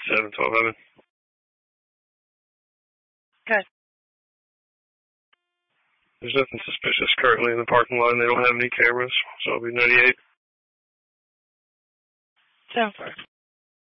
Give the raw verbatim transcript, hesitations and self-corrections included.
seven twelve Evan. Okay. There's nothing suspicious currently in the parking lot, and they don't have any cameras, so I'll be ninety-eight. Sounds right.